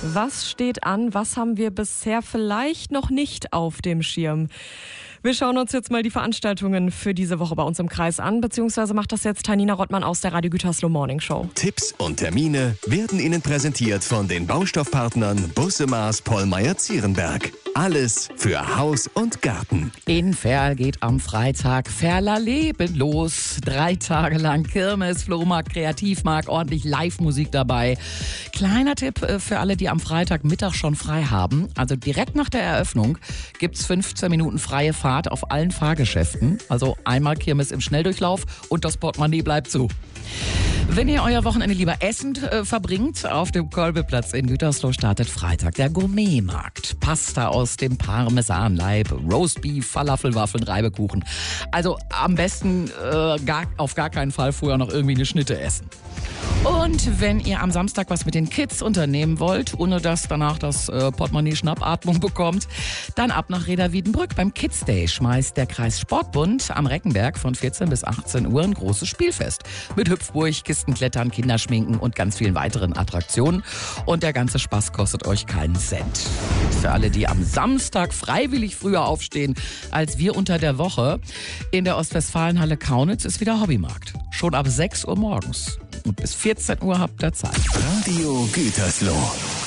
Was steht an? Was haben wir bisher vielleicht noch nicht auf dem Schirm? Wir schauen uns jetzt mal die Veranstaltungen für diese Woche bei uns im Kreis an, beziehungsweise macht das jetzt Tanina Rottmann aus der Radio Gütersloh Morning Show. Tipps und Termine werden Ihnen präsentiert von den Baustoffpartnern Busse Maas Pollmeyer-Zierenberg. Alles für Haus und Garten. In Verl geht am Freitag Verler Leben los. 3 Tage lang Kirmes, Flohmarkt, Kreativmarkt, ordentlich Live-Musik dabei. Kleiner Tipp für alle, die am Freitagmittag schon frei haben. Also direkt nach der Eröffnung gibt's 15 Minuten freie Fahrt auf allen Fahrgeschäften. Also einmal Kirmes im Schnelldurchlauf und das Portemonnaie bleibt zu. Wenn ihr euer Wochenende lieber essend verbringt, auf dem Kolbeplatz in Gütersloh startet Freitag der Gourmetmarkt. Pasta aus dem Parmesanleib, Roastbeef, Falafelwaffeln, Reibekuchen. Also am besten auf gar keinen Fall vorher noch irgendwie eine Schnitte essen. Und wenn ihr am Samstag was mit den Kids unternehmen wollt, ohne dass danach das Portemonnaie Schnappatmung bekommt, dann ab nach Reda-Wiedenbrück. Beim Kids Day schmeißt der Kreis Sportbund am Reckenberg von 14 bis 18 Uhr ein großes Spielfest. Mit Hüpfburg, Kistenklettern, Kinderschminken und ganz vielen weiteren Attraktionen. Und der ganze Spaß kostet euch keinen Cent. Für alle, die am Samstag freiwillig früher aufstehen als wir unter der Woche, in der Ostwestfalenhalle Kaunitz ist wieder Hobbymarkt. Schon ab 6 Uhr morgens. Und bis 14 Uhr habt ihr Zeit. Radio Gütersloh.